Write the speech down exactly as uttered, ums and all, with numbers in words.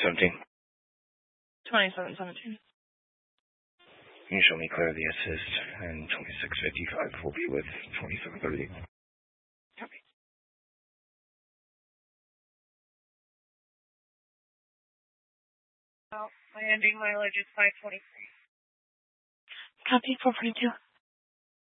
seventeen. twenty-seven seventeen. Can you show me clear the assist? And twenty-six fifty-five will be with twenty-seven thirty. Copy. Well, my ending mileage is five twenty-three. Copy, four forty-two.